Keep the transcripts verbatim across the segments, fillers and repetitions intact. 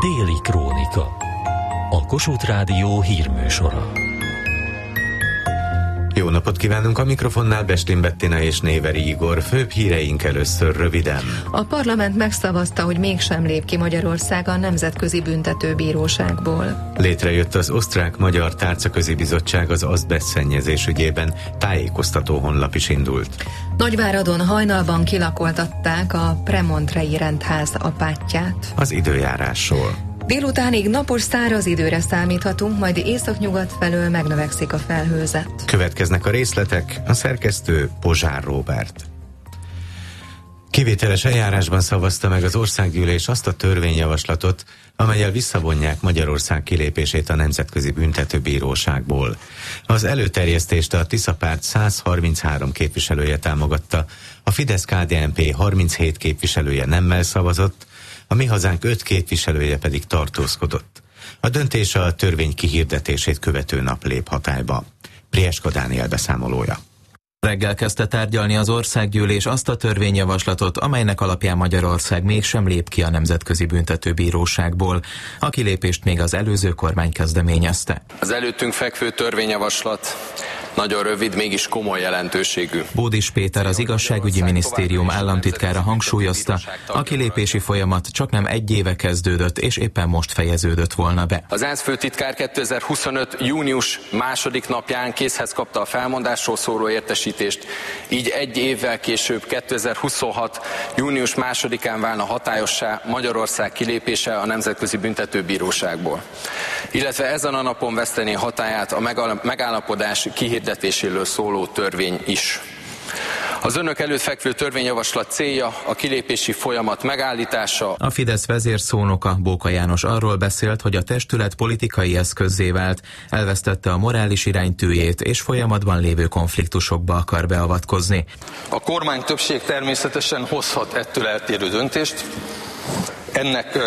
Déli Krónika. A Kossuth Rádió hírműsora. Jó napot kívánunk, a mikrofonnál Bestin Bettina és Néveri Igor. Főbb híreink először röviden. A parlament megszavazta, hogy mégsem lép ki Magyarország a Nemzetközi Büntetőbíróságból. Létrejött az Osztrák-Magyar Tárcaközi Bizottság az azbestszennyezés ügyében, tájékoztató honlap is indult. Nagyváradon hajnalban kilakoltatták a Premontrei rendház apátját. Az időjárásról. Délutánig napos száraz időre számíthatunk, majd északnyugat felől megnövekszik a felhőzet. Következnek a részletek, a szerkesztő Pozsár Róbert. Kivételes eljárásban szavazta meg az Országgyűlés azt a törvényjavaslatot, amellyel visszavonják Magyarország kilépését a Nemzetközi Büntetőbíróságból. Az előterjesztést a Tisza párt száz harminchárom képviselője támogatta, a Fidesz-ká dé en pé harminchét képviselője nemmel szavazott, a Mi Hazánk öt képviselője pedig tartózkodott. A döntés a törvény kihirdetését követő nap lép hatályba. Prieska Dániel beszámolója. Reggel kezdte tárgyalni az Országgyűlés azt a törvényjavaslatot, amelynek alapján Magyarország mégsem lép ki a Nemzetközi Büntetőbíróságból. A kilépést még az előző kormány kezdeményezte. Az előttünk fekvő törvényjavaslat nagyon rövid, mégis komoly jelentőségű. Bódis Péter, az Igazságügyi Minisztérium államtitkára hangsúlyozta, a kilépési folyamat csaknem egy éve kezdődött, és éppen most fejeződött volna be. Az ENSZ főtitkár kétezer-huszonöt. június második napján készhez kapta a felmondásról szóló értesítést, így egy évvel később kétezer-huszonhat. június másodikán válna hatályossá Magyarország kilépése a Nemzetközi Büntetőbíróságból. Illetve ezen a napon vesztené hatályát a megállapodás kihirdetéséről szóló törvény is. Az önök előtt fekvő törvényjavaslat célja a kilépési folyamat megállítása. A Fidesz vezérszónoka, Bóka János arról beszélt, hogy a testület politikai eszközzé vált, elvesztette a morális iránytűjét és folyamatban lévő konfliktusokba akar beavatkozni. A kormány többség természetesen hozhat ettől eltérő döntést. Ennek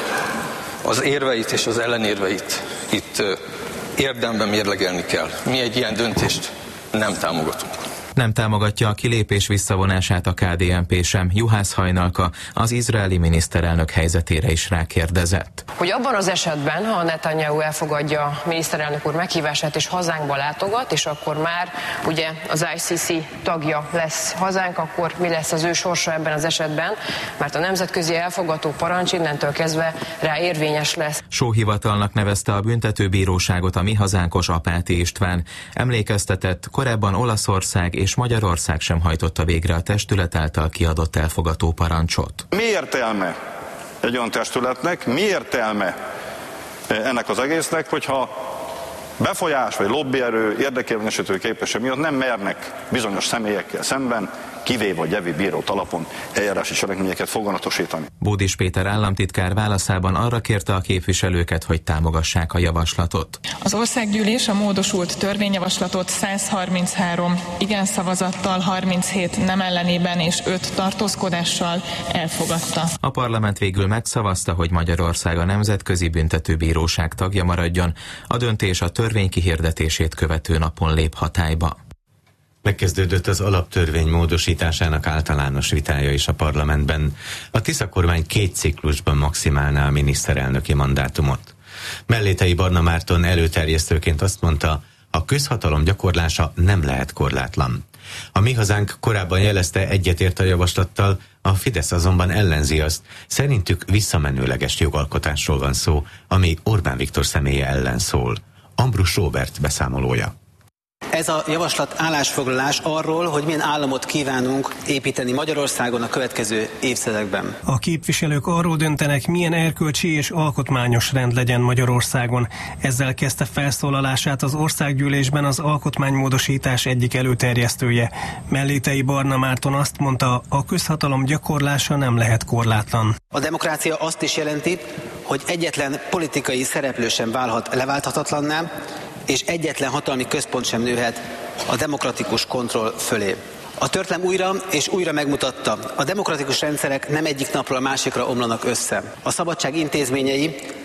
az érveit és az ellenérveit itt érdemben mérlegelni kell. Mi egy ilyen döntést nem támogatunk. Nem támogatja a kilépés visszavonását a ká dé en pé sem. Juhász Hajnalka az izraeli miniszterelnök helyzetére is rákérdezett. Hogy abban az esetben, ha Netanyahu elfogadja a miniszterelnök úr meghívását és hazánkba látogat, és akkor már ugye az i cé cé tagja lesz hazánk, akkor mi lesz az ő sorsa ebben az esetben, mert a nemzetközi elfogató parancs innentől kezdve rá érvényes lesz. Sóhivatalnak nevezte a büntetőbíróságot a Mi Hazánkos Apáti István. Emlékeztetett, korábban Olaszország és Magyarország sem hajtotta végre a testület által kiadott elfogató parancsot. Mi értelme egy olyan testületnek, mi értelme ennek az egésznek, hogyha befolyás vagy lobbyerő, érdekérvényesítő képesség miatt nem mernek bizonyos személyekkel szemben kivéve vagy jevi bírót alapon eljárási cselekményeket foganatosítani. Bódis Péter államtitkár válaszában arra kérte a képviselőket, hogy támogassák a javaslatot. Az Országgyűlés a módosult törvényjavaslatot száz harminchárom igen szavazattal, harminchét nem ellenében és öt tartózkodással elfogadta. A parlament végül megszavazta, hogy Magyarország a Nemzetközi Büntetőbíróság tagja maradjon. A döntés a törvény kihirdetését követő napon lép hatályba. Megkezdődött az alaptörvény módosításának általános vitája is a parlamentben. A Tisza kormány két ciklusban maximálná a miniszterelnöki mandátumot. Mellétei Barna Márton előterjesztőként azt mondta, a közhatalom gyakorlása nem lehet korlátlan. A Mi Hazánk korábban jelezte, egyetért a javaslattal, a Fidesz azonban ellenzi azt, szerintük visszamenőleges jogalkotásról van szó, ami Orbán Viktor személye ellen szól. Ambrus Róbert beszámolója. Ez a javaslat állásfoglalás arról, hogy milyen államot kívánunk építeni Magyarországon a következő évtizedekben. A képviselők arról döntenek, milyen erkölcsi és alkotmányos rend legyen Magyarországon. Ezzel kezdte felszólalását az Országgyűlésben az alkotmánymódosítás egyik előterjesztője. Mellétei Barna Márton azt mondta, a közhatalom gyakorlása nem lehet korlátlan. A demokrácia azt is jelenti, hogy egyetlen politikai szereplő sem válhat leválthatatlanná, és egyetlen hatalmi központ sem nőhet a demokratikus kontroll fölé. A történelem újra és újra megmutatta, a demokratikus rendszerek nem egyik napról a másikra omlanak össze. A szabadság intézményei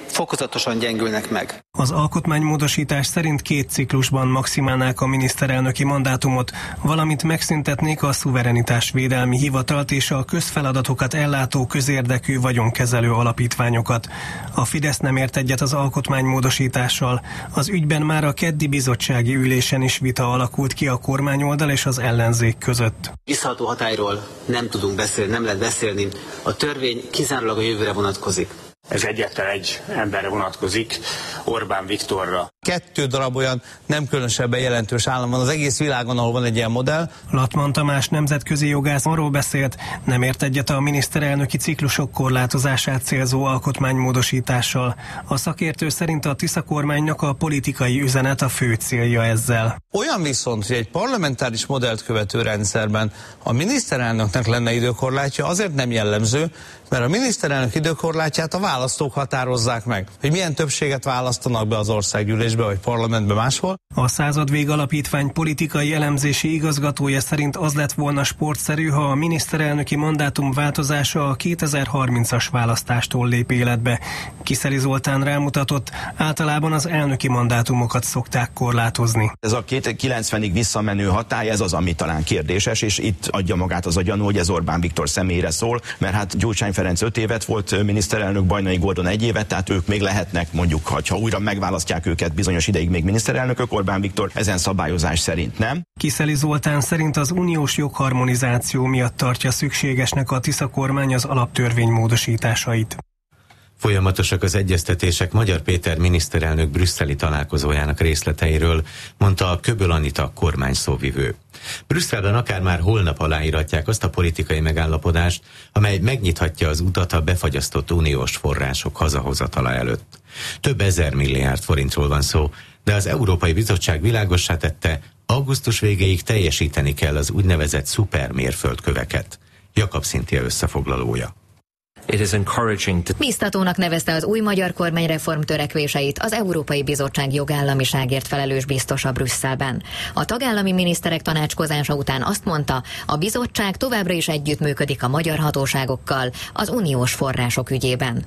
fokozatosan gyengülnek meg. Az alkotmánymódosítás szerint két ciklusban maximálnák a miniszterelnöki mandátumot, valamint megszüntetnék a szuverenitásvédelmi hivatalt és a közfeladatokat ellátó közérdekű vagyonkezelő alapítványokat. A Fidesz nem ért egyet az alkotmánymódosítással. Az ügyben már a keddi bizottsági ülésen is vita alakult ki a kormányoldal és az ellenzék között. Visszaható hatályról nem tudunk beszélni, nem lehet beszélni. A törvény kizárólag a jövőre vonatkozik. Ez egyetlen egy emberre vonatkozik, Orbán Viktorra. Kettő darab olyan nem különösebben jelentős állam van az egész világon, ahol van egy ilyen modell. Latman Tamás nemzetközi jogász arról beszélt, nem ért egyet a miniszterelnöki ciklusok korlátozását célzó alkotmánymódosítással. A szakértő szerint a Tisza kormánynak a politikai üzenet a fő célja ezzel. Olyan viszont, hogy egy parlamentáris modellt követő rendszerben a miniszterelnöknek lenne időkorlátja, azért nem jellemző, mert a miniszterelnök időkorlátját a választók határozzák meg, hogy milyen többséget választanak be az országgyűlésbe vagy parlamentbe máshol. A Századvég Alapítvány politikai elemzési igazgatója szerint az lett volna sportszerű, ha a miniszterelnöki mandátum változása a kétezer-harmincas választástól lép életbe. Kiszeli Zoltán rámutatott, általában az elnöki mandátumokat szokták korlátozni. Ez a kilencvenig visszamenő hatály, ez az, ami talán kérdéses, és itt adja magát az a gyanú, hogy ez Orbán Viktor személyére szól, mert hát Gyurcsány Ferenc öt évet volt miniszterelnök, Bajnai Gordon egy évet, tehát ők még lehetnek, mondjuk, ha újra megválasztják őket bizonyos ideig még miniszterelnökök, Orbán Viktor ezen szabályozás szerint nem. Kiszeli Zoltán szerint az uniós jogharmonizáció miatt tartja szükségesnek a Tisza kormány az alaptörvény módosításait. Folyamatosak az egyeztetések Magyar Péter miniszterelnök brüsszeli találkozójának részleteiről, mondta a Köböl Anita kormány szóvivő. Brüsszelben akár már holnap aláíratják azt a politikai megállapodást, amely megnyithatja az utat a befagyasztott uniós források hazahozatala előtt. Több ezer milliárd forintról van szó, de az Európai Bizottság világossá tette, augusztus végéig teljesíteni kell az úgynevezett szupermérföldköveket. Jakab Szinthia összefoglalója. Biztatónak nevezte az új magyar kormány reform törekvéseit az Európai Bizottság jogállamiságért felelős biztosa Brüsszelben. A tagállami miniszterek tanácskozása után azt mondta, a bizottság továbbra is együttműködik a magyar hatóságokkal az uniós források ügyében.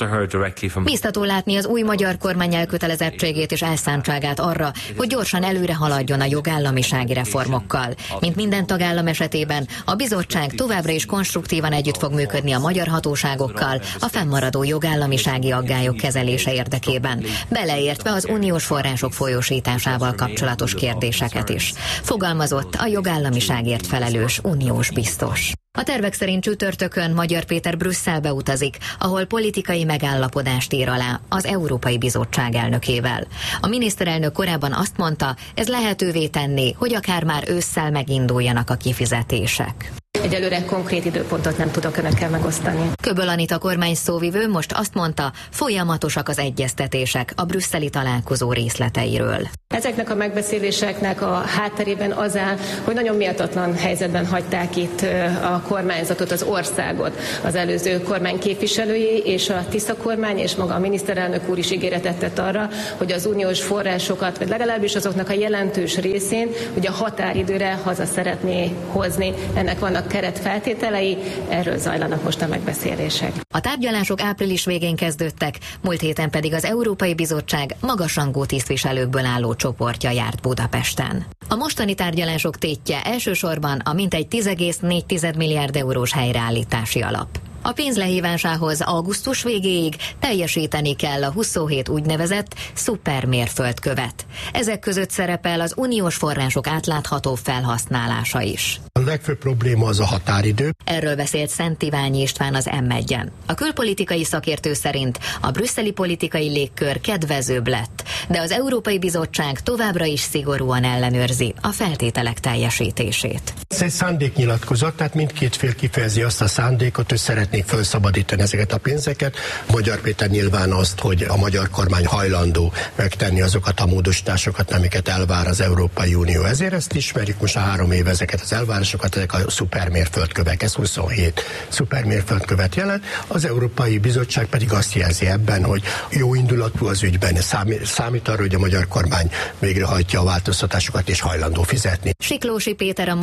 Biztató látni az új magyar kormány elkötelezettségét és elszántságát arra, hogy gyorsan előre haladjon a jogállamisági reformokkal. Mint minden tagállam esetében, a bizottság továbbra is konstruktívan együtt fog működni a magyar hatóságokkal a fennmaradó jogállamisági aggályok kezelése érdekében, beleértve az uniós források folyósításával kapcsolatos kérdéseket is. Fogalmazott a jogállamiságért felelős uniós biztos. A tervek szerint csütörtökön Magyar Péter Brüsszelbe utazik, ahol politikai megállapodást ír alá az Európai Bizottság elnökével. A miniszterelnök korábban azt mondta, ez lehetővé tenné, hogy akár már ősszel meginduljanak a kifizetések. Egyelőre konkrét időpontot nem tudok önökkel megosztani. Köböl Anita kormány szóvivő most azt mondta, folyamatosak az egyeztetések a brüsszeli találkozó részleteiről. Ezeknek a megbeszéléseknek a hátterében az áll, hogy nagyon méltatlan helyzetben hagyták itt a kormányzatot, az országot. Az előző kormány képviselői és a Tisza kormány és maga a miniszterelnök úr is ígéretet tett arra, hogy az uniós forrásokat, vagy legalábbis azoknak a jelentős részén, hogy a határidőre haza szeretné hozni. Ennek vannak keretfeltételei, erről zajlanak most a megbeszélések. A tárgyalások április végén kezdődtek, múlt héten pedig az Európai Bizottság magasrangú tisztviselőkből álló csoportja járt Budapesten. A mostani tárgyalások tétje elsősorban a mintegy tíz egész négy milliárd eurós helyreállítási alap. A pénz lehívásához augusztus végéig teljesíteni kell a huszonhét úgynevezett szupermérföldkövet. Ezek között szerepel az uniós források átlátható felhasználása is. A legfőbb probléma az a határidő. Erről beszélt Szent Iványi István az em egyen. A külpolitikai szakértő szerint a brüsszeli politikai légkör kedvezőbb lett, de az Európai Bizottság továbbra is szigorúan ellenőrzi a feltételek teljesítését. Ez egy szándéknyilatkozat, tehát mindkét fél kifejezi azt a szándékot, hogy szeretnék felszabadítani ezeket a pénzeket. Magyar Péter nyilván azt, hogy a magyar kormány hajlandó megtenni azokat a módosításokat, amiket elvár az Európai Unió. Ezért ezt ismerjük most a három éve ezeket az elvárásokat, ezek a szupermérföldkövek, ez huszonhét szupermérföldkövet jelent. Az Európai Bizottság pedig azt jelzi ebben, hogy jó indulatú az ügyben, számít, számít arra, hogy a magyar kormány végrehajtja a változtatásokat és hajlandó fizetni. Siklósi Péter, a Magyar Kül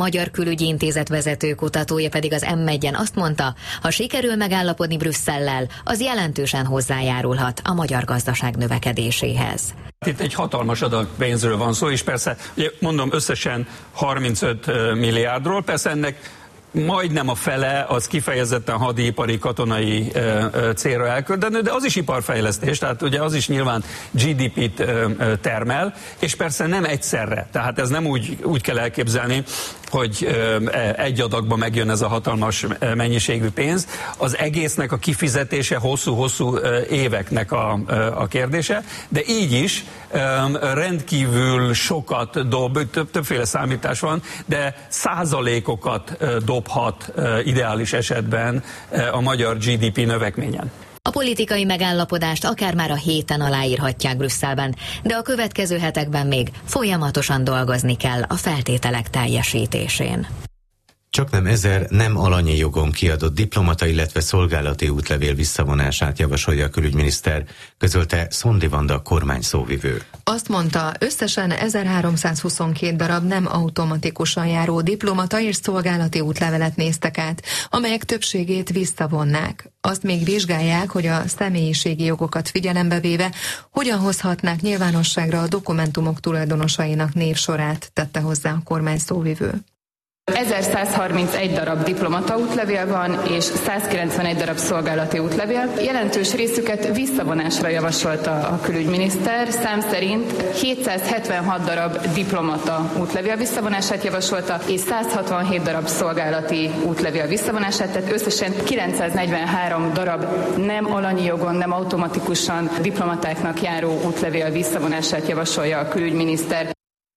Külügyi Intézet vezető kutatója pedig az em egyen azt mondta, ha sikerül megállapodni Brüsszellel, az jelentősen hozzájárulhat a magyar gazdaság növekedéséhez. Itt egy hatalmas adag pénzről van szó, és persze, ugye mondom, összesen harmincöt milliárdról, persze ennek majdnem a fele az kifejezetten hadipari, katonai ö, ö, célra elköltendő, de az is iparfejlesztés, tehát ugye az is nyilván gé dé pét ö, ö, termel, és persze nem egyszerre, tehát ez nem úgy, úgy kell elképzelni, hogy ö, egy adagban megjön ez a hatalmas mennyiségű pénz. Az egésznek a kifizetése hosszú-hosszú éveknek a, a kérdése, de így is ö, rendkívül sokat dob, több, többféle számítás van, de százalékokat dob hat ideális esetben a magyar gé dé pé növekményen. A politikai megállapodást akár már a héten aláírhatják Brüsszelben, de a következő hetekben még folyamatosan dolgozni kell a feltételek teljesítésén. Csaknem ezer nem alanyi jogon kiadott diplomata, illetve szolgálati útlevél visszavonását javasolja a külügyminiszter, közölte Szondi Vanda kormány szóvivő. Azt mondta, összesen ezerháromszázhuszonkét darab nem automatikusan járó diplomata és szolgálati útlevelet néztek át, amelyek többségét visszavonnák. Azt még vizsgálják, hogy a személyiségi jogokat figyelembe véve hogyan hozhatnák nyilvánosságra a dokumentumok tulajdonosainak névsorát, tette hozzá a kormány szóvivő. ezerszázharmincegy darab diplomata útlevél van, és százkilencvenegy darab szolgálati útlevél. Jelentős részüket visszavonásra javasolta a külügyminiszter. Szám szerint hétszázhetvenhat darab diplomata útlevél visszavonását javasolta, és százhatvanhét darab szolgálati útlevél visszavonását, tehát összesen kilencszáznegyvenhárom darab nem alanyi jogon, nem automatikusan diplomatáknak járó útlevél visszavonását javasolja a külügyminiszter.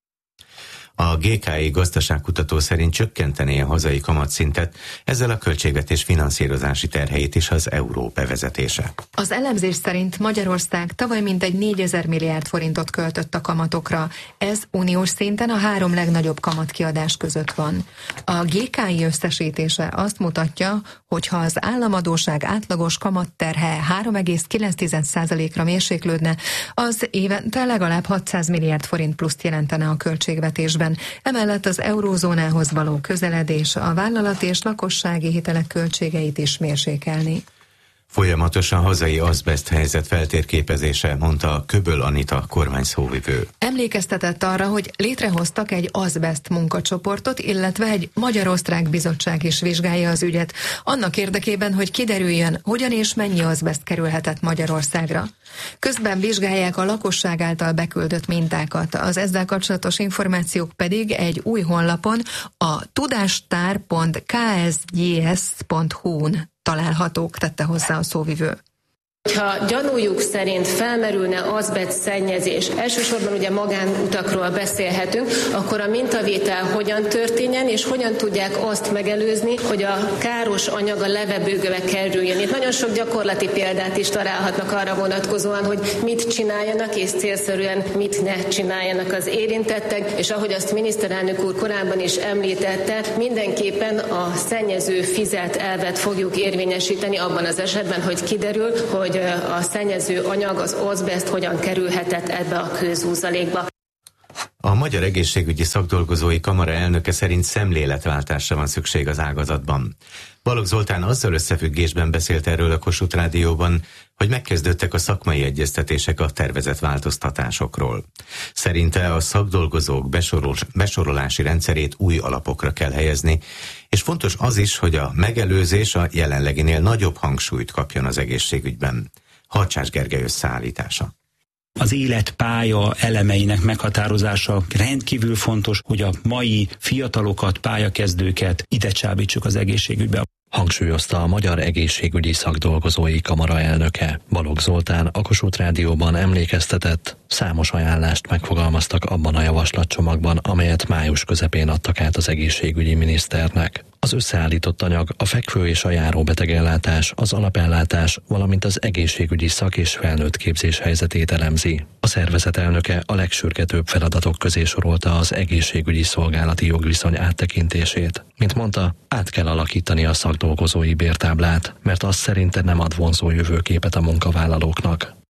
A gé ká i gazdaságkutató szerint csökkentené a hazai kamatszintet, ezzel a költségvetés finanszírozási terheit is az euró bevezetése. Az elemzés szerint Magyarország tavaly mintegy négyezer milliárd forintot költött a kamatokra. Ez uniós szinten a három legnagyobb kamatkiadás között van. A gé ká i összesítése azt mutatja, hogy ha az államadósság átlagos kamatterhe három egész kilenc százalékra mérséklődne, az évente legalább hatszáz milliárd forint pluszt jelentene a költségvetésben. Emellett az eurózónához való közeledés a vállalati és lakossági hitelek költségeit is mérsékelni. Folyamatos a hazai azbeszt helyzet feltérképezése, mondta Köböl Anita kormány szóvivő. Emlékeztetett arra, hogy létrehoztak egy azbeszt munkacsoportot, illetve egy magyar-osztrák bizottság is vizsgálja az ügyet, annak érdekében, hogy kiderüljön, hogyan és mennyi azbeszt kerülhetett Magyarországra. Közben vizsgálják a lakosság által beküldött mintákat, az ezzel kapcsolatos információk pedig egy új honlapon, a tudástár pont k s g s pont h u n találhatók, tette hozzá a szóvivő. Ha gyanújuk szerint felmerülne azbest szennyezés, elsősorban ugye magánutakról beszélhetünk, akkor a mintavétel hogyan történjen, és hogyan tudják azt megelőzni, hogy a káros anyag a levegőbe kerüljön. Itt nagyon sok gyakorlati példát is találhatnak arra vonatkozóan, hogy mit csináljanak, és célszerűen mit ne csináljanak az érintettek, és ahogy azt miniszterelnök úr korábban is említette, mindenképpen a szennyező fizet elvet fogjuk érvényesíteni abban az esetben, hogy kiderül, hogy a szennyező anyag, az azbest hogyan kerülhetett ebbe a kőzúzalékba. A Magyar Egészségügyi Szakdolgozói Kamara elnöke szerint szemléletváltásra van szükség az ágazatban. Balogh Zoltán azzal összefüggésben beszélt erről a Kossuth Rádióban, hogy megkezdődtek a szakmai egyeztetések a tervezett változtatásokról. Szerinte a szakdolgozók besorolási rendszerét új alapokra kell helyezni, és fontos az is, hogy a megelőzés a jelenleginél nagyobb hangsúlyt kapjon az egészségügyben. Harcsás Gergely összeállítása. Az életpálya elemeinek meghatározása rendkívül fontos, hogy a mai fiatalokat, pályakezdőket ide csábítsuk az egészségügybe. Hangsúlyozta a Magyar Egészségügyi Szakdolgozói Kamara elnöke. Balogh Zoltán a Kossuth Rádióban emlékeztetett, számos ajánlást megfogalmaztak abban a javaslatcsomagban, amelyet május közepén adtak át az egészségügyi miniszternek. Az összeállított anyag a fekvő és a járó betegellátás, az alapellátás, valamint az egészségügyi szak- és felnőtt képzés helyzetét elemzi. A szervezet elnöke a legsürgetőbb feladatok közé sorolta az egészségügyi szolgálati jogviszony áttekintését. Mint mondta, át kell alakítani a szakdolgozói bértáblát, mert az szerinte nem ad vonzó jövőképet a munkavállalóknak.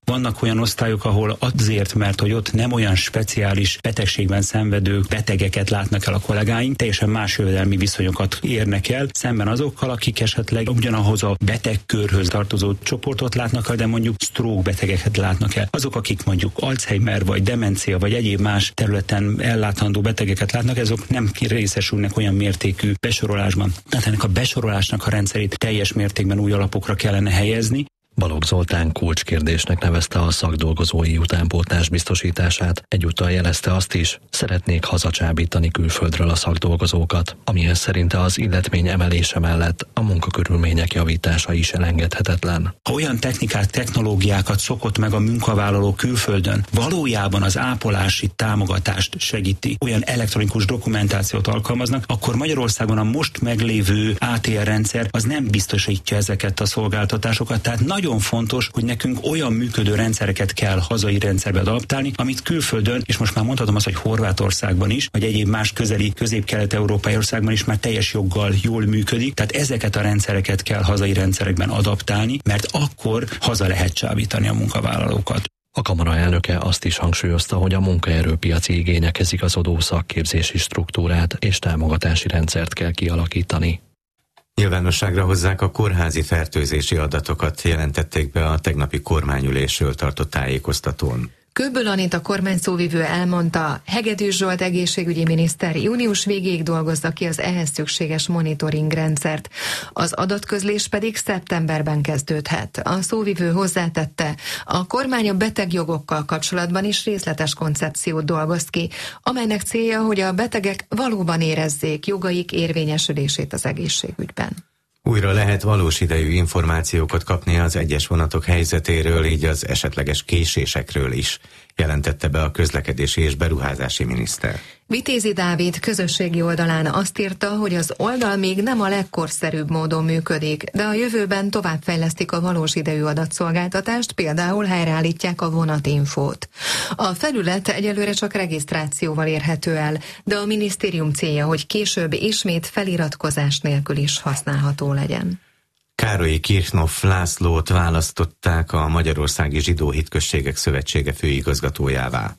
Vannak olyan osztályok, ahol azért, mert hogy ott nem olyan speciális betegségben szenvedő betegeket látnak el a kollégáink, teljesen más jövedelmi viszonyokat érnek el, szemben azokkal, akik esetleg ugyanahoz a betegkörhöz tartozó csoportot látnak el, de mondjuk stroke betegeket látnak el. Azok, akik mondjuk Alzheimer vagy demencia vagy egyéb más területen ellátandó betegeket látnak, azok nem részesülnek olyan mértékű besorolásban. Tehát ennek a besorolásnak a rendszerét teljes mértékben új alapokra kellene helyezni. Balogh Zoltán kulcskérdésnek nevezte a szakdolgozói utánpótlás biztosítását, egyúttal jelezte azt is, szeretnék hazacsábítani külföldről a szakdolgozókat, amihez szerinte az illetmény emelése mellett a munkakörülmények javítása is elengedhetetlen. Ha olyan technikát, technológiákat szokott meg a munkavállaló külföldön, valójában az ápolási támogatást segíti, olyan elektronikus dokumentációt alkalmaznak, akkor Magyarországon a most meglévő á té er rendszer az nem biztosítja ezeket a szolgáltatásokat, tehát nagyon Nagyon fontos, hogy nekünk olyan működő rendszereket kell hazai rendszerbe adaptálni, amit külföldön, és most már mondhatom azt, hogy Horvátországban is, vagy egyéb más közeli közép-kelet-európai országban is már teljes joggal jól működik, tehát ezeket a rendszereket kell hazai rendszerekben adaptálni, mert akkor haza lehet csábítani a munkavállalókat. A kamara elnöke azt is hangsúlyozta, hogy a munkaerőpiaci igényekhez igazodó szakképzési struktúrát és támogatási rendszert kell kialakítani. Nyilvánosságra hozzák a kórházi fertőzési adatokat, jelentették be a tegnapi kormányülésről tartott tájékoztatón. Kőből Anita kormányszóvivő elmondta, Hegedűs Zsolt egészségügyi miniszter június végéig dolgozza ki az ehhez szükséges monitoring rendszert. Az adatközlés pedig szeptemberben kezdődhet. A szóvivő hozzátette, a kormány a betegjogokkal kapcsolatban is részletes koncepciót dolgoz ki, amelynek célja, hogy a betegek valóban érezzék jogaik érvényesülését az egészségügyben. Újra lehet valós idejű információkat kapni az egyes vonatok helyzetéről, így az esetleges késésekről is, jelentette be a közlekedési és beruházási miniszter. Vitézi Dávid közösségi oldalán azt írta, hogy az oldal még nem a legkorszerűbb módon működik, de a jövőben továbbfejlesztik a valós idejű adatszolgáltatást, például helyreállítják a vonatinfót. A felület egyelőre csak regisztrációval érhető el, de a minisztérium célja, hogy később ismét feliratkozás nélkül is használható legyen. Károlyi Kirchhoff Lászlót választották a Magyarországi Zsidó Hitközségek Szövetsége főigazgatójává.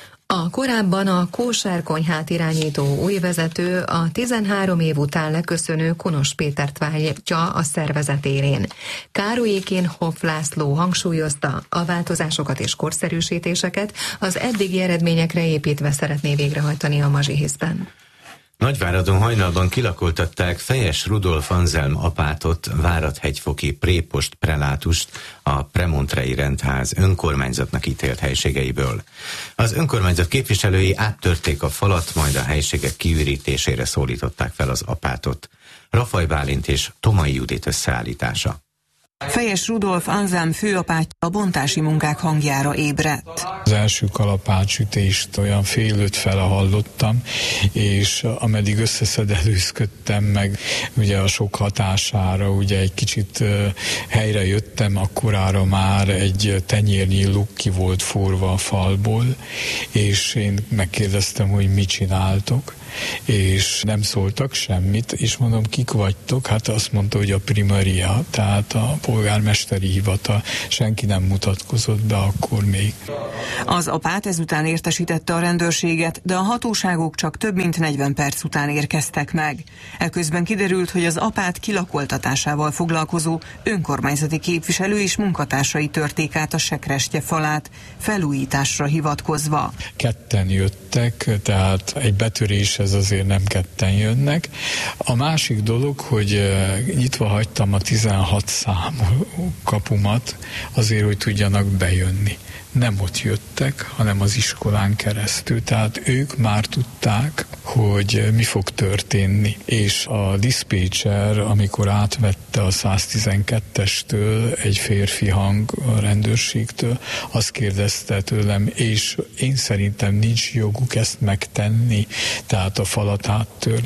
A korábban a kóser konyhát irányító új vezető a tizenhárom év után leköszönő Konos Pétert váltja a szervezet élén. Károlyi Kirchhoff László hangsúlyozta, a változásokat és korszerűsítéseket az eddigi eredményekre építve szeretné végrehajtani a Mazsihiszben. Nagyváradon hajnalban kilakoltatták Fejes Rudolf Anzelm apátot, váradhegyfoki prépost prelátust a Premontrei rendház önkormányzatnak ítélt helységeiből. Az önkormányzat képviselői áttörték a falat, majd a helységek kiürítésére szólították fel az apátot. Rafaj Bálint és Tomai Judit összeállítása. Fejes Rudolf Anzelm főapátja a bontási munkák hangjára ébredt. Az első kalapácsütést olyan fél öt fele hallottam, és ameddig összeszedelőzködtem meg, ugye a sok hatására, ugye egy kicsit helyre jöttem, akkorára már egy tenyérnyi luk ki volt forva a falból, és én megkérdeztem, hogy mit csináltok, és nem szóltak semmit, és mondom, kik vagytok? Hát azt mondta, hogy a primaria, tehát a polgármesteri hivatal, senki nem mutatkozott be akkor még. Az apát ezután értesítette a rendőrséget, de a hatóságok csak több mint negyven perc után érkeztek meg. Eközben kiderült, hogy az apát kilakoltatásával foglalkozó önkormányzati képviselő és munkatársai törték át a sekrestye falát, felújításra hivatkozva. Ketten jöttek, tehát egy betörés ez azért nem ketten jönnek. A másik dolog, hogy nyitva hagytam a tizenhat számú kapumat azért, hogy tudjanak bejönni. Nem ott jöttek, hanem az iskolán keresztül. Tehát ők már tudták, hogy mi fog történni. És a diszpécser, amikor átvette a száztizenkettestől egy férfi hang a rendőrségtől, azt kérdezte tőlem, és én szerintem nincs joguk ezt megtenni, tehát a falat áttörni.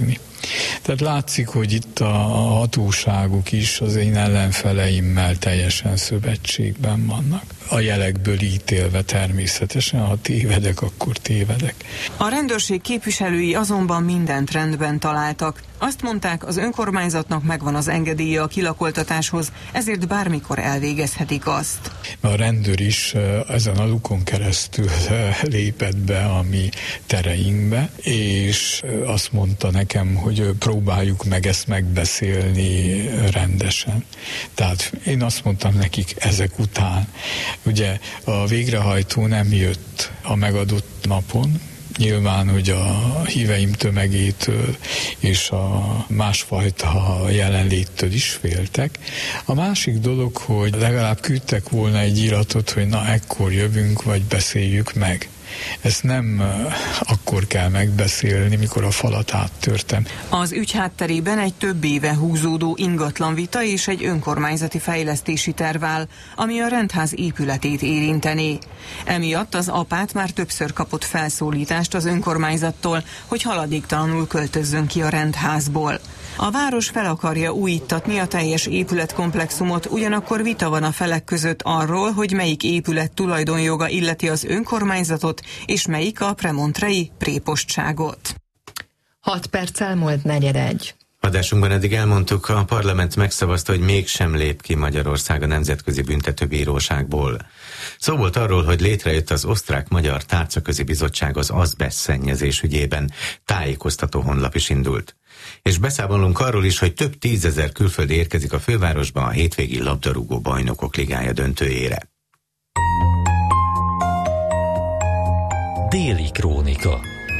Tehát látszik, hogy itt a hatóságok is az én ellenfeleimmel teljesen szövetségben vannak. A jelekből ítélve természetesen, ha tévedek, akkor tévedek. A rendőrség képviselői azonban mindent rendben találtak. Azt mondták, az önkormányzatnak megvan az engedélye a kilakoltatáshoz, ezért bármikor elvégezhetik azt. A rendőr is ezen a lukon keresztül lépett be a mi tereinkbe, és azt mondta nekem, hogy próbáljuk meg ezt megbeszélni rendesen. Tehát én azt mondtam nekik ezek után, ugye a végrehajtó nem jött a megadott napon, nyilván, hogy a híveim tömegétől és a másfajta jelenléttől is féltek. A másik dolog, hogy legalább küldtek volna egy iratot, hogy na ekkor jövünk, vagy beszéljük meg. Ezt nem akkor kell megbeszélni, mikor a falat áttörtem. Az ügy hátterében egy több éve húzódó ingatlanvita és egy önkormányzati fejlesztési terv áll, ami a rendház épületét érintené. Emiatt az apát már többször kapott felszólítást az önkormányzattól, hogy haladéktalanul költözzön ki a rendházból. A város fel akarja újítatni a teljes épületkomplexumot, ugyanakkor vita van a felek között arról, hogy melyik épület tulajdonjoga illeti az önkormányzatot, és melyik a premontrei prépostságot. Hat perc elmúlt negyedegy. Adásunkban eddig elmondtuk, a parlament megszavazta, hogy mégsem lép ki Magyarország a Nemzetközi Büntetőbíróságból. Szó volt arról, hogy létrejött az Osztrák-Magyar Tárcaközi Bizottság az azbeszt szennyezés ügyében, tájékoztató honlap is indult. És beszámolunk arról is, hogy több tízezer külföldi érkezik a fővárosba a hétvégi labdarúgó bajnokok ligája döntőjére. Déli Krónika.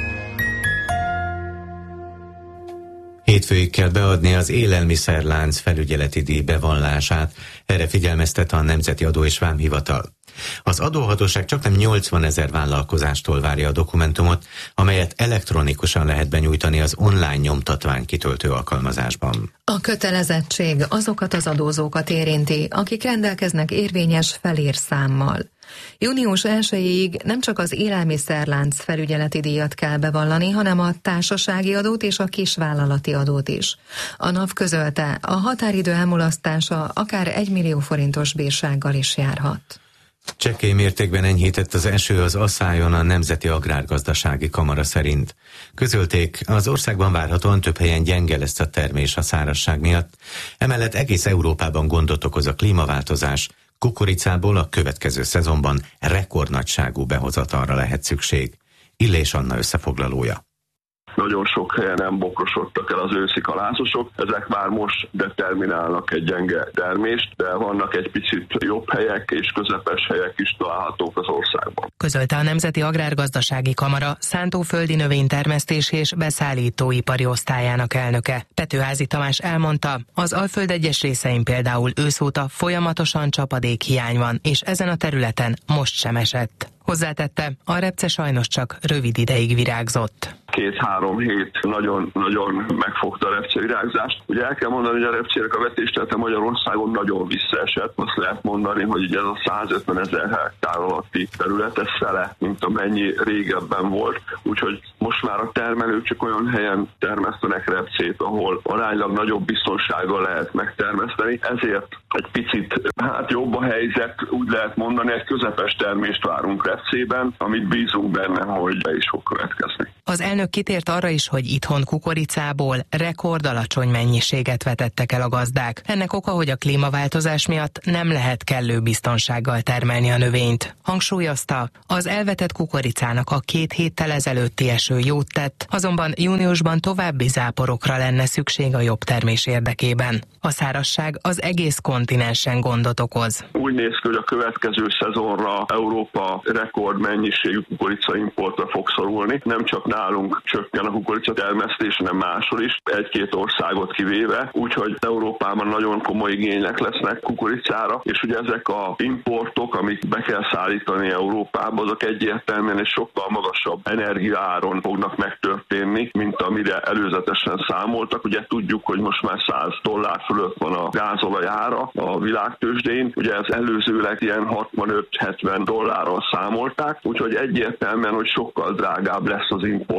Hétfőig kell beadni az élelmiszerlánc felügyeleti díj bevallását, erre figyelmeztet a Nemzeti Adó és Vámhivatal. Az adóhatóság csaknem nyolcvanezer vállalkozástól várja a dokumentumot, amelyet elektronikusan lehet benyújtani az online nyomtatvány kitöltő alkalmazásban. A kötelezettség azokat az adózókat érinti, akik rendelkeznek érvényes felírszámmal. június elsejéig nem csak az élelmiszerlánc felügyeleti díjat kell bevallani, hanem a társasági adót és a kisvállalati adót is. A NAV közölte, a határidő elmulasztása akár egy millió forintos bírsággal is járhat. Csekély mértékben enyhített az eső az Asszályon a Nemzeti Agrárgazdasági Kamara szerint. Közölték, az országban várhatóan több helyen gyenge lesz a termés a szárazság miatt, emellett egész Európában gondot okoz a klímaváltozás, kukoricából a következő szezonban rekordnagyságú behozatalra lehet szükség. Illés Anna összefoglalója. Nagyon sok helyen nem bokrosodtak el az őszi kalászosok, ezek már most determinálnak egy gyenge termést, de vannak egy picit jobb helyek és közepes helyek is találhatók az országban. Közölte a Nemzeti Agrárgazdasági Kamara szántóföldi növénytermesztés és beszállítóipari osztályának elnöke. Petőházy Tamás elmondta, az Alföld egyes részein például őszóta folyamatosan csapadékhiány van, és ezen a területen most sem esett. Hozzátette, a repce sajnos csak rövid ideig virágzott. Két-három hét nagyon-nagyon megfogta a repce virágzást. Ugye el kell mondani, hogy a repcének a vetésterülete Magyarországon nagyon visszaesett. Azt lehet mondani, hogy ugye ez a százötven ezer hektár alatti terület, ez fele, mint amennyi régebben volt. Úgyhogy most már a termelők csak olyan helyen termesztenek repcét, ahol aránylag nagyobb biztonsággal lehet megtermeszteni. Ezért egy picit hát jobb a helyzet, úgy lehet mondani, egy közepes termést várunk repcében, amit bízunk benne, hogy be is fog következni. Az elnök kitért arra is, hogy itthon kukoricából rekord alacsony mennyiséget vetettek el a gazdák. Ennek oka, hogy a klímaváltozás miatt nem lehet kellő biztonsággal termelni a növényt. Hangsúlyozta, az elvetett kukoricának a két héttel ezelőtti eső jót tett, azonban júniusban további záporokra lenne szükség a jobb termés érdekében. A szárazság az egész kontinensen gondot okoz. Úgy néz ki, hogy a következő szezonra Európa rekord mennyiségű kukoricaimportra fog szorulni. Nem csak nálunk csökken a kukorica termesztés, hanem máshol is, egy-két országot kivéve, úgyhogy Európában nagyon komoly igények lesznek kukoricára, és ugye ezek a importok, amik be kell szállítani Európába, azok egyértelműen egy sokkal magasabb energiaáron fognak megtörténni, mint amire előzetesen számoltak. Ugye tudjuk, hogy most már száz dollár fölött van a gázolaj ára a világtőzsdén, ugye ez előzőleg ilyen hatvanöt-hetven dollárral számolták, úgyhogy egyértelműen, hogy sokkal drágább lesz az import.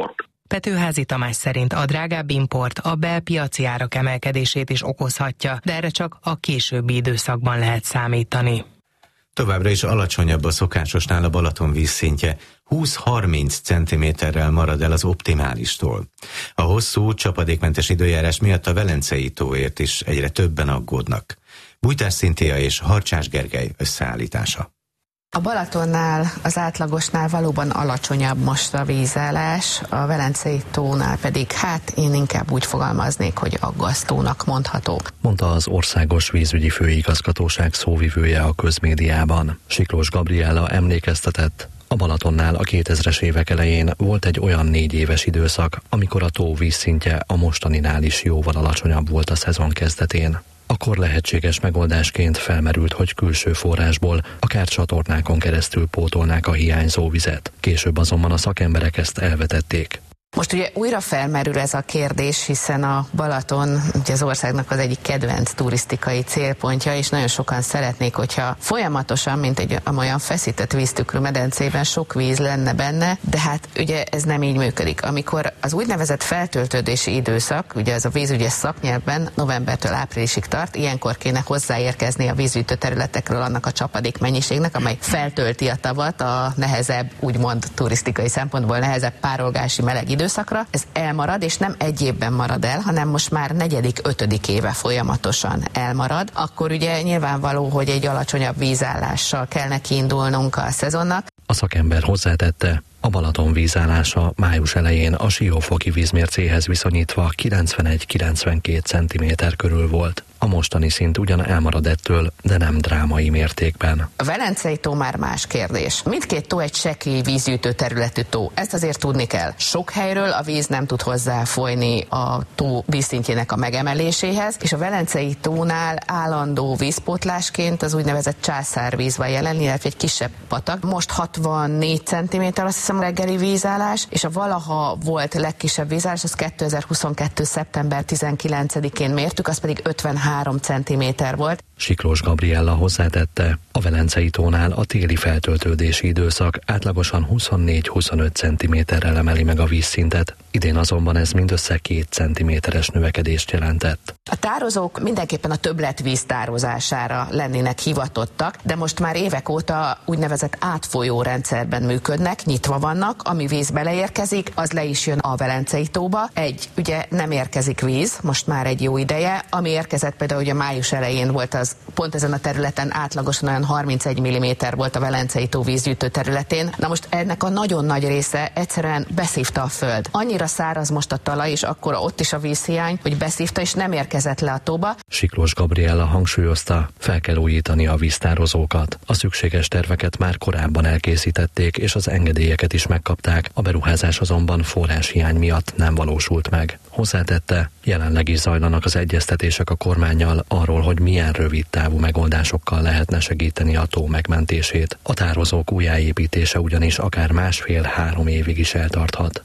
Petőházy Tamás szerint a drágább import a belpiaci árak emelkedését is okozhatja, de erre csak a későbbi időszakban lehet számítani. Továbbra is alacsonyabb a szokásosnál a Balaton vízszintje, húsz-harminc centiméterrel marad el az optimálistól. A hosszú, csapadékmentes időjárás miatt a Velencei tóért is egyre többen aggódnak. Bújtás Szinthia és Harcsás Gergely összeállítása. A Balatonnál az átlagosnál valóban alacsonyabb most a vízállás, a Velencei tónál pedig hát én inkább úgy fogalmaznék, hogy aggasztónak mondható. Mondta az Országos Vízügyi Főigazgatóság szóvivője a közmédiában. Siklós Gabriella emlékeztetett, a Balatonnál a kétezres évek elején volt egy olyan négy éves időszak, amikor a tó vízszintje a mostaninál is jóval alacsonyabb volt a szezon kezdetén. Akkor lehetséges megoldásként felmerült, hogy külső forrásból, akár csatornákon keresztül pótolnák a hiányzó vizet. Később azonban a szakemberek ezt elvetették. Most ugye újra felmerül ez a kérdés, hiszen a Balaton ugye az országnak az egyik kedvenc turisztikai célpontja, és nagyon sokan szeretnék, hogyha folyamatosan, mint egy olyan feszített víztükrű medencében sok víz lenne benne, de hát ugye ez nem így működik. Amikor az úgynevezett feltöltődési időszak, ugye ez a vízügyes szaknyelvben novembertől áprilisig tart, ilyenkor kéne hozzáérkezni a vízgyűjtő területekről annak a csapadék mennyiségnek, amely feltölti a tavat a nehezebb, úgymond turisztikai szempontból nehezebb párolgási meleg időszakra. Ez elmarad, és nem egy évben marad el, hanem most már negyedik, ötödik éve folyamatosan elmarad. Akkor ugye nyilvánvaló, hogy egy alacsonyabb vízállással kell neki indulnunk a szezonnak. A szakember hozzátette, a Balaton vízállása május elején a siófoki vízmércéhez viszonyítva kilencvenegy-kilencvenkét centiméter körül volt. A mostani szint ugyan elmarad ettől, de nem drámai mértékben. A Velencei tó már más kérdés. Mindkét tó egy sekély vízgyűjtő területű tó. Ezt azért tudni kell. Sok helyről a víz nem tud hozzáfolyni a tó vízszintjének a megemeléséhez, és a Velencei tónál állandó vízpótlásként az úgynevezett császárvíz van jelen, illetve egy kisebb patak. Most hatvannégy centiméter, azt hiszem, reggeli vízállás, és a valaha volt legkisebb vízállás, az kétezer-huszonkettő. szeptember tizenkilencedikén mértük, az pedig ötvenhárom centiméter volt. Siklós Gabriella hozzátette, a Velencei tónál a téli feltöltődési időszak átlagosan huszonnégy-huszonöt centiméterrel emeli meg a vízszintet, idén azonban ez mindössze két centiméteres növekedést jelentett. A tározók mindenképpen a többletvíz tározására lennének hivatottak, de most már évek óta úgynevezett átfolyó rendszerben működnek, nyitva vannak, ami víz beleérkezik, az le is jön a Velencei tóba. Egy, ugye nem érkezik víz, most már egy jó ideje, ami érkezett például ugye május elején volt az, pont ezen a területen átlagosan olyan harmincegy milliméter volt a Velencei tó vízgyűjtő területén. Na most ennek a nagyon nagy része egyszerűen beszívta a föld. Annyira száraz most a talaj, és akkor ott is a vízhiány, hogy beszívta, és nem érkezett le a tóba. Siklós Gabriella hangsúlyozta, fel kell újítani a víztározókat. A szükséges terveket már korábban elkészítették, és az engedélyeket is megkapták, a beruházás azonban forráshiány miatt nem valósult meg. Hozzátette, jelenleg is zajlanak az egyeztetések a kormánnyal arról, hogy milyen rövid távú megoldásokkal lehetne segíteni a tó megmentését. A tározók újjáépítése ugyanis akár másfél-három évig is eltarthat.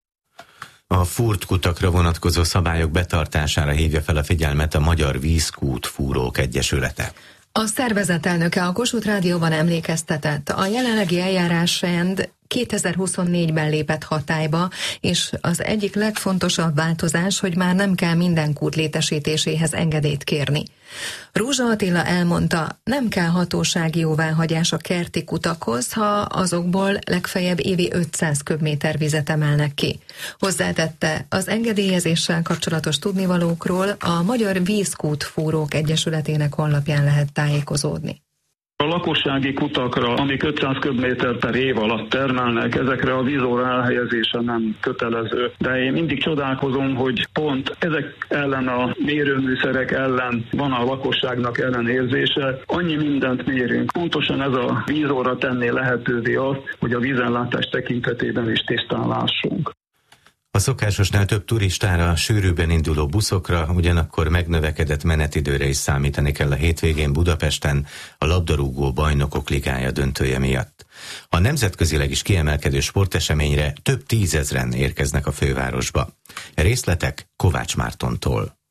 A furtkutakra vonatkozó szabályok betartására hívja fel a figyelmet a Magyar Vízkútfúrók Egyesülete. A szervezet elnöke a Kossuth Rádióban emlékeztetett, a jelenlegi eljárásrend kétezer-huszonnégyben lépett hatályba, és az egyik legfontosabb változás, hogy már nem kell minden kút létesítéséhez engedélyt kérni. Rózsa Attila elmondta, nem kell hatósági jóváhagyás a kerti kutakhoz, ha azokból legfeljebb évi ötszáz köbméter vizet emelnek ki. Hozzátette, az engedélyezéssel kapcsolatos tudnivalókról a Magyar Vízkútfúrók Egyesületének honlapján lehet tájékozódni. A lakossági kutakra, amik ötszáz köbméter per év alatt termelnek, ezekre a vízóra elhelyezése nem kötelező. De én mindig csodálkozom, hogy pont ezek ellen a mérőműszerek ellen van a lakosságnak ellenérzése. Annyi mindent mérünk. Pontosan ez a vízóra tenné lehetővé azt, hogy a vízellátás tekintetében is tisztán lássunk. A szokásosnál több turistára, sűrűben induló buszokra, ugyanakkor megnövekedett menetidőre is számítani kell a hétvégén Budapesten a labdarúgó bajnokok ligája döntője miatt. A nemzetközileg is kiemelkedő sporteseményre több tízezren érkeznek a fővárosba. Részletek Kovács Mártontól.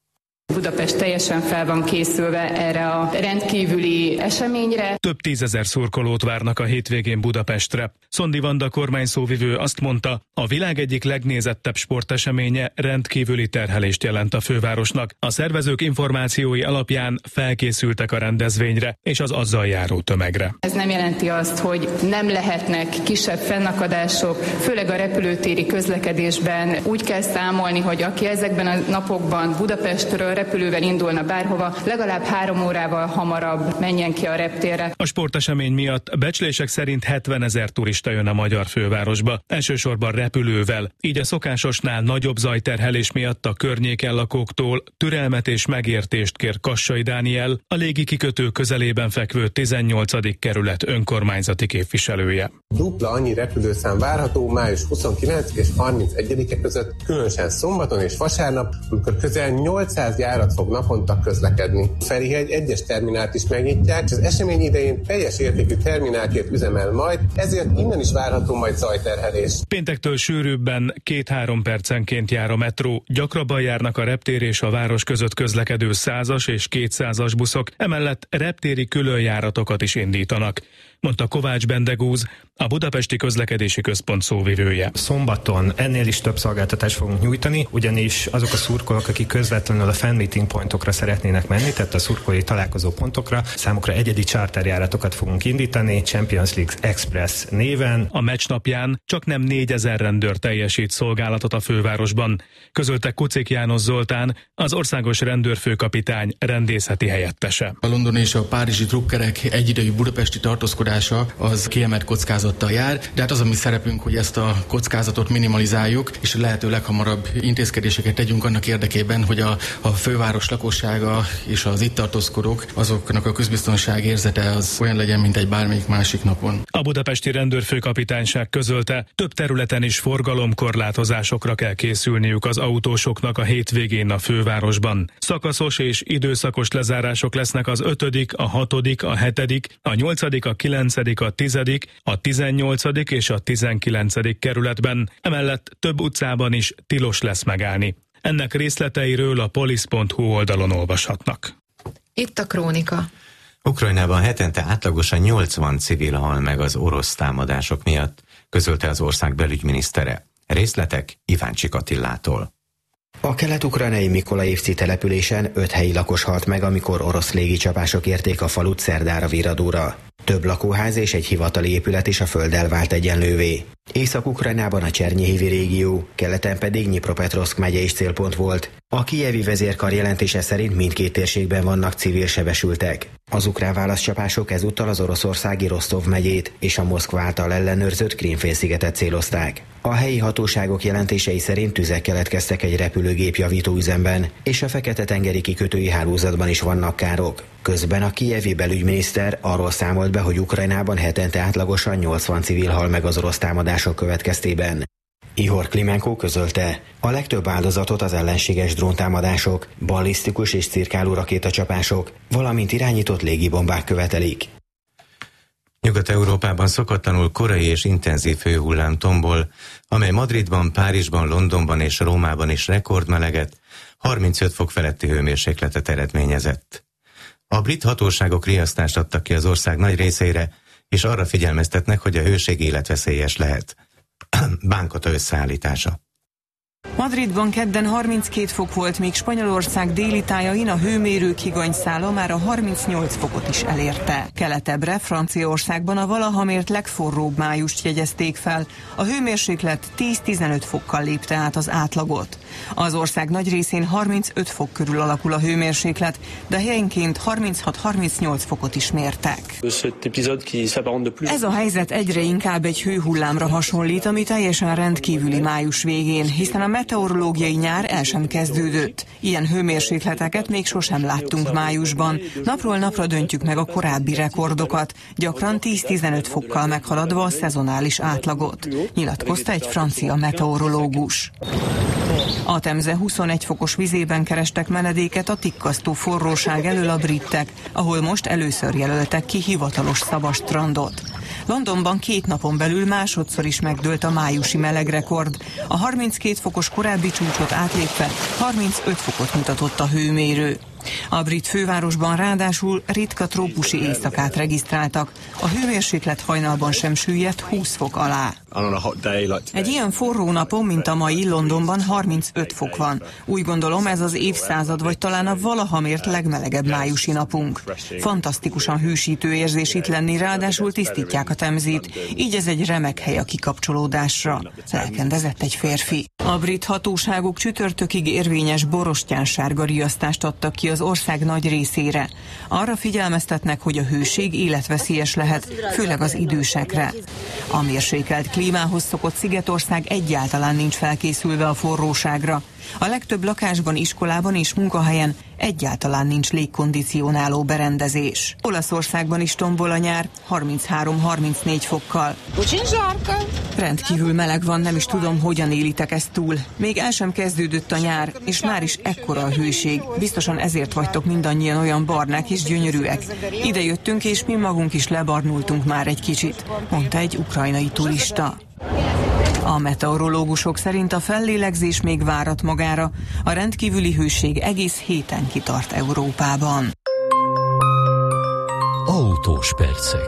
Budapest teljesen fel van készülve erre a rendkívüli eseményre. Több tízezer szurkolót várnak a hétvégén Budapestre. Szondi Vanda kormányszóvivő azt mondta, a világ egyik legnézettebb sporteseménye rendkívüli terhelést jelent a fővárosnak. A szervezők információi alapján felkészültek a rendezvényre és az azzal járó tömegre. Ez nem jelenti azt, hogy nem lehetnek kisebb fennakadások, főleg a repülőtéri közlekedésben úgy kell számolni, hogy aki ezekben a napokban Budapestről repülővel indulna bárhova, legalább három órával hamarabb menjen ki a reptérre. A sportesemény miatt becslések szerint hetvenezer turista jön a magyar fővárosba, elsősorban repülővel, így a szokásosnál nagyobb zajterhelés miatt a környéken lakóktól türelmet és megértést kér Kassai Dániel, a légi kikötő közelében fekvő tizennyolcadik kerület önkormányzati képviselője. Dupla annyi repülőszám várható május huszonkilencedike és harmincegyedike között, különösen szombaton és vasárnap, amikor közel nyolcszáz járat fog naponta közlekedni. Ferihegy egyes terminált is megnyitják, és az esemény idején teljes értékű terminálként üzemel majd, ezért innen is várható majd zajterhelés. Péntektől sűrűbben két-három percenként jár a metró, gyakrabban járnak a reptér és a város között közlekedő százas és kétszázas buszok, emellett reptéri különjáratokat is indítanak, mondta Kovács Bendegúz, a Budapesti Közlekedési Központ szóvivője. Szombaton ennél is több szolgáltatást fogunk nyújtani, ugyanis azok a szurkolók, akik közvetlenül a fan meeting pontokra szeretnének menni, tehát a szurkolói találkozó pontokra, számukra egyedi charterjáratokat fogunk indítani, Champions League Express néven. A meccs napján csak nem négyezer rendőr teljesít szolgálatot a fővárosban, közölte Kucik János Zoltán, az országos rendőrfőkapitány rendészeti helyettese. A londoni és a párizsi drukkerek egyidejű budapesti tartózkodása az kiemelt kockázattal jár, de hát az a mi szerepünk, hogy ezt a kockázatot minimalizáljuk, és a lehető leghamarabb intézkedéseket tegyünk annak érdekében, hogy a, a főváros lakossága és az itt tartózkodók, azoknak a közbiztonság érzete az olyan legyen, mint egy bármelyik másik napon. A budapesti rendőrfőkapitányság közölte, több területen is forgalomkorlátozásokra kell készülniük az autósoknak a hétvégén a fővárosban. Szakaszos és időszakos lezárások lesznek az ötödik, a hatodik, a hetedik, a nyolcadik, a kilencedik, a tizedik, a tizennyolcadik és a tizenkilencedik kerületben, emellett több utcában is tilos lesz megállni. Ennek részleteiről a polisz pont hu oldalon olvashatnak. Itt a krónika. Ukrajnában hetente átlagosan nyolcvan civil hal meg az orosz támadások miatt, közölte az ország belügyminisztere. Részletek Iváncsik Attilától. A kelet-ukrajnai Mikolaivci településen öt helyi lakos halt meg, amikor orosz légicsapások érték a falut szerdára viradóra. Több lakóház és egy hivatali épület is a földdel vált egyenlővé. Észak-Ukrajnában a Csernyihívi régió, keleten pedig Dnipropetrovszk megye is célpont volt. A kijevi vezérkar jelentése szerint mindkét térségben vannak civil sebesültek. Az ukrán válaszcsapások ezúttal az oroszországi Rostov megyét és a Moszkva által ellenőrzött Krím-félszigetet célozták. A helyi hatóságok jelentései szerint tüzek keletkeztek egy repülőgép javító-üzemben, és a Fekete-tengeri kikötői hálózatban is vannak károk. Közben a kijevi belügyminiszter arról számolt be, hogy Ukrajnában hetente átlagosan nyolcvan civil hal meg az orosz támadások következtében. Ihor Klimenko közölte, a legtöbb áldozatot az ellenséges dróntámadások, ballisztikus és cirkáló rakétacsapások, valamint irányított légibombák követelik. Nyugat-Európában szokatlanul korai és intenzív hőhullám tombol, amely Madridban, Párizsban, Londonban és Rómában is rekordmeleget, harmincöt fok feletti hőmérsékletet eredményezett. A brit hatóságok riasztást adtak ki az ország nagy részeire, és arra figyelmeztetnek, hogy a hőség életveszélyes lehet. Bánkota összeállítása. Madridban kedden harminckét fok volt, míg Spanyolország déli tájain a hőmérők higanyszála már a harmincnyolc fokot is elérte. Keletebbre, Franciaországban a valaha mért legforróbb májust jegyezték fel. A hőmérséklet tíz-tizenöt fokkal lépte át az átlagot. Az ország nagy részén harmincöt fok körül alakul a hőmérséklet, de helyenként harminchat-harmincnyolc fokot is mértek. Ez a helyzet egyre inkább egy hőhullámra hasonlít, ami teljesen rendkívüli május végén, hiszen a meteorológiai nyár el sem kezdődött. Ilyen hőmérsékleteket még sosem láttunk májusban. Napról napra döntjük meg a korábbi rekordokat, gyakran tíz-tizenöt fokkal meghaladva a szezonális átlagot, nyilatkozta egy francia meteorológus. A Temze huszonegy fokos vizében kerestek menedéket a tikkasztó forróság elől a britek, ahol most először jelöltek ki hivatalos szabad strandot. Londonban két napon belül másodszor is megdőlt a májusi melegrekord. A harminckét fokos korábbi csúcsot átlépve harmincöt fokot mutatott a hőmérő. A brit fővárosban ráadásul ritka trópusi éjszakát regisztráltak. A hőmérséklet hajnalban sem süllyedt húsz fok alá. Egy ilyen forró napon, mint a mai, Londonban harmincöt fok van. Úgy gondolom, ez az évszázad vagy talán a valaha mért legmelegebb májusi napunk. Fantasztikusan hűsítő érzés itt lenni, ráadásul tisztítják a Temzét, így ez egy remek hely a kikapcsolódásra. Lelkendezett egy férfi. A brit hatóságok csütörtökig érvényes borostyánsárga riasztást adtak ki az ország nagy részére. Arra figyelmeztetnek, hogy a hőség életveszélyes lehet, főleg az idősekre. A mérsékelt klímához szokott Szigetország egyáltalán nincs felkészülve a forróságra. A legtöbb lakásban, iskolában és munkahelyen egyáltalán nincs légkondicionáló berendezés. Olaszországban is tombol a nyár, harminchárom-harmincnégy fokkal. Rendkívül meleg van, nem is tudom, hogyan élitek ezt túl. Még el sem kezdődött a nyár, és már is ekkora a hőség. Biztosan ezért vagytok mindannyian olyan barnák és gyönyörűek. Ide jöttünk, és mi magunk is lebarnultunk már egy kicsit, mondta egy ukrajnai turista. A meteorológusok szerint a fellélegzés még várat magára. A rendkívüli hőség egész héten kitart Európában. Autós percek.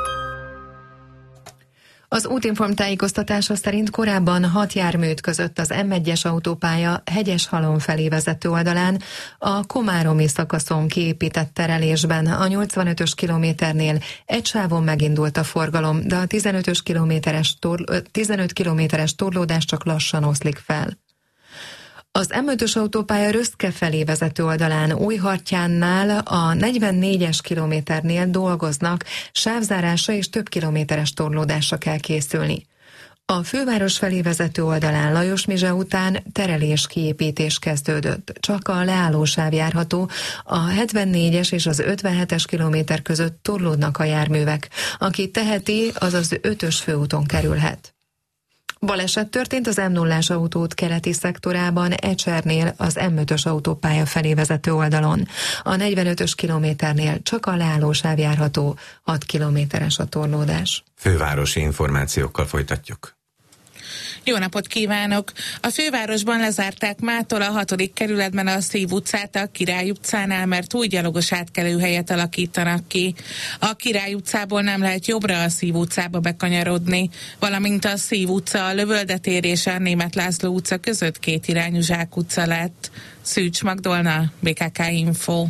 Az Útinform tájékoztatása szerint korábban hat jármű között az M egyes autópálya Hegyeshalom felé vezető oldalán a komáromi szakaszon kiépített terelésben a nyolcvanötös kilométernél egy sávon megindult a forgalom, de a tizenötös kilométeres torl- tizenöt kilométeres torlódás csak lassan oszlik fel. Az M ötös autópálya Röszke felé vezető oldalán Újhartyánnál a negyvennégyes kilométernél dolgoznak, sávzárásra és több kilométeres torlódásra kell készülni. A főváros felé vezető oldalán Lajos-Mizse után terelés kiépítés kezdődött. Csak a leállósáv járható, a hetvennégyes és az ötvenhetes kilométer között torlódnak a járművek. Aki teheti, az az ötös főúton kerülhet. Baleset történt az M nullás autóút keleti szektorában, Ecsernél az M ötös autópálya felé vezető oldalon. A negyvenötös kilométernél csak a leállósáv járható, hat kilométeres a torlódás. Fővárosi információkkal folytatjuk. Jó napot kívánok! A fővárosban lezárták mától a hatodik kerületben a Szív utcát a Király utcánál, mert új gyalogos átkelőhelyet alakítanak ki. A Király utcából nem lehet jobbra a Szív utcába bekanyarodni, valamint a Szív utca, a Lövölde-tér és a Németh László utca között kétirányú zsákutca lett. Szűcs Magdolna, bé ká ká Info.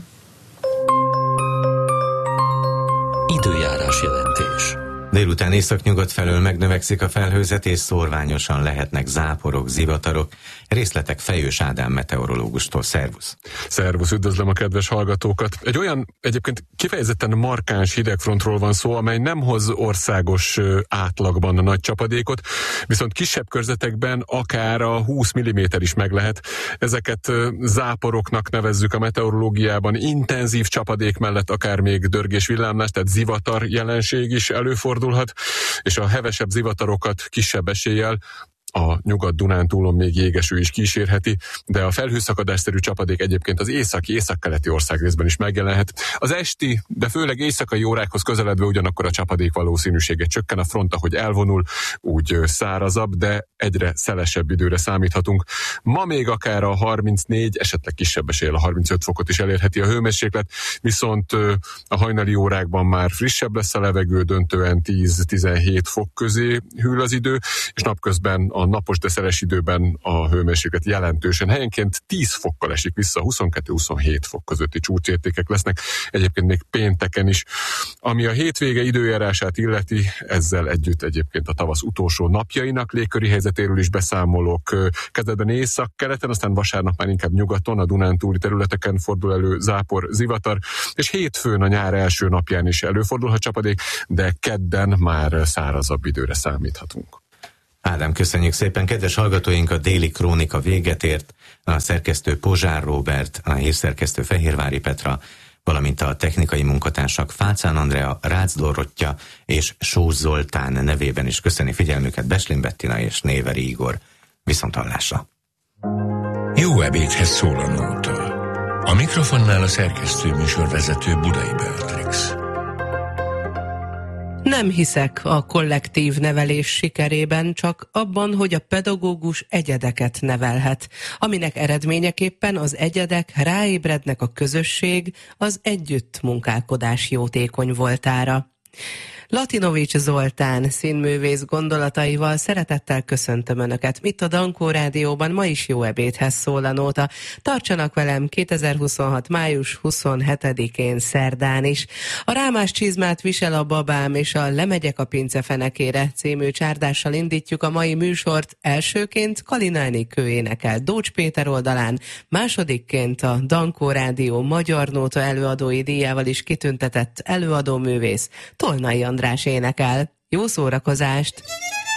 Időjárás jelentés. Délután északnyugat felől megnövekszik a felhőzetés, szórványosan lehetnek záporok, zivatarok. Részletek Fejős Ádám meteorológustól. Szervusz! Szervusz, üdvözlöm a kedves hallgatókat! Egy olyan egyébként kifejezetten markáns hidegfrontról van szó, amely nem hoz országos átlagban a nagy csapadékot, viszont kisebb körzetekben akár a húsz milliméter is meg lehet. Ezeket záporoknak nevezzük a meteorológiában, intenzív csapadék mellett akár még dörgés, villámlás, tehát zivatar jelenség is előfordulhat, és a hevesebb zivatarokat kisebb eséllyel a Nyugat-Dunántúlon még jégeső is kísérheti, de a felhőszakadásszerű csapadék egyébként az északi, északkeleti országrészben is megjelenhet. Az esti, de főleg éjszakai órákhoz közeledve ugyanakkor a csapadék valószínűsége csökken, a front, ahogy elvonul, úgy szárazabb, de egyre szelesebb időre számíthatunk. Ma még akár a harmincnégy, esetleg kisebb eséllyel a harmincöt fokot is elérheti a hőmérséklet, viszont a hajnali órákban már frissebb lesz a levegő, döntően tíz-tizenhét fok közé hűl az idő, és napközben a napos, de szeles időben a hőmérséklet jelentősen helyenként tíz fokkal esik vissza, huszonkettő-huszonhét fok közötti csúcsértékek lesznek, egyébként még pénteken is. Ami a hétvége időjárását illeti, ezzel együtt egyébként a tavasz utolsó napjainak légköri helyzetéről is beszámolok. Kezdetben észak-keleten, aztán vasárnap már inkább nyugaton, a Dunántúli területeken fordul elő zápor, zivatar, és hétfőn a nyár első napján is előfordulhat csapadék, de kedden már szárazabb időre számíthatunk. Ádám, köszönjük szépen. Kedves hallgatóink, a déli krónika véget ért. A szerkesztő Pozsár Róbert, a hírszerkesztő Fehérvári Petra, valamint a technikai munkatársak Fácán Andrea, Rácz Dorottya és Sós Zoltán nevében is köszöni figyelmüket Beslin Bettina és Néveri Igor. Viszonthallásra. Jó ebédhez szól a nóta. A mikrofonnál a szerkesztő műsorvezető Budai Beatrix. Nem hiszek a kollektív nevelés sikerében, csak abban, hogy a pedagógus egyedeket nevelhet, aminek eredményeképpen az egyedek ráébrednek a közösség, az együttmunkálkodás jótékony voltára. Latinovics Zoltán színművész gondolataival szeretettel köszöntöm Önöket. Itt a Dankó Rádióban ma is jó ebédhez szól a nóta. Tartsanak velem kétezer-huszonhat. május huszonhetedikén szerdán is. A Rámás csizmát visel a babám és a Lemegyek a pince fenekére című csárdással indítjuk a mai műsort. Elsőként Kalináni Kő énekel Dócs Péter oldalán, másodikként a Dankó Rádió magyar nóta előadói díjával is kitüntetett előadóművész Tolnai András énekel. Jó szórakozást!